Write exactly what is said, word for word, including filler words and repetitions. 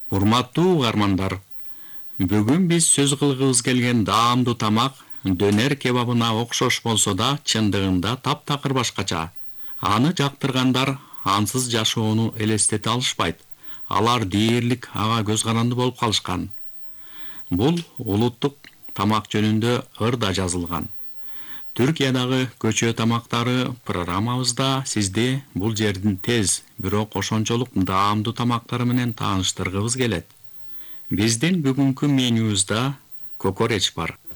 Урматтуу угармандар, бүгүн биз сөз кылгыбыз келген даамдуу тамак дөнер кебабына окшош болсо да, чындыгында таптакыр башкача. Аны жактыргандар ансыз жашоону элестете алышпайт. Алар дээрлик ага көз каранды болуп калышкан. Бул улуттук тамак жөнүндө ырда жазылган. Түркиядагы көчө тамактары программабызда сизди бул жердин тез, бирок ошончолук даамдуу тамактары менен тааныштыргыбыз келет. Биздин бүгүнкү менюбузда кокореч бар.